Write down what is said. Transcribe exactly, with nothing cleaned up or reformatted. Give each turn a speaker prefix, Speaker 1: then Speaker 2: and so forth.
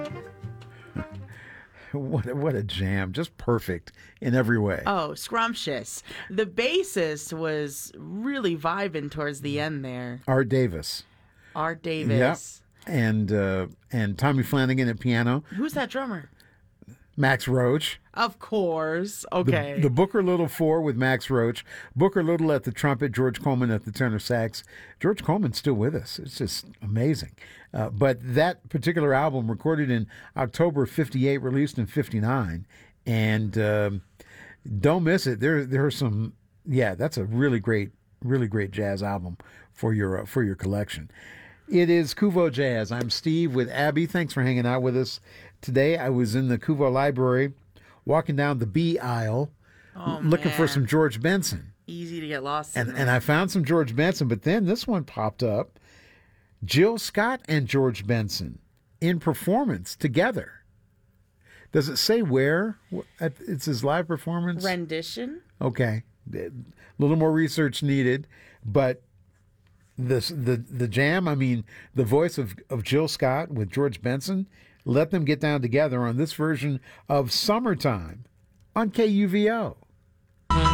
Speaker 1: What what a jam! Just perfect in every way.
Speaker 2: Oh, scrumptious. The bassist was really vibing towards the end there.
Speaker 1: Art Davis.
Speaker 2: Art Davis.
Speaker 1: Yep. And uh, and Tommy Flanagan at piano.
Speaker 2: Who's that drummer?
Speaker 1: Max Roach.
Speaker 2: Of course. Okay.
Speaker 1: The, the Booker Little Four with Max Roach. Booker Little at the trumpet. George Coleman at the tenor sax. George Coleman's still with us. It's just amazing. Uh, but that particular album, recorded in October of fifty-eight, released in fifty-nine. And um, don't miss it. There, there are some, yeah, that's a really great, really great jazz album for your, uh, for your collection. It is Kuvo Jazz. I'm Steve with Abby. Thanks for hanging out with us today. I was in the Kuvo Library, walking down the B aisle,
Speaker 2: oh,
Speaker 1: looking
Speaker 2: man.
Speaker 1: for some George Benson.
Speaker 2: Easy to get lost
Speaker 1: and,
Speaker 2: in
Speaker 1: and I found some George Benson, but then this one popped up. Jill Scott and George Benson in performance together. Does it say where? It's his live performance?
Speaker 2: Rendition.
Speaker 1: Okay. A little more research needed, but this the the jam, I mean, the voice of, of Jill Scott with George Benson, let them get down together on this version of Summertime on K U V O.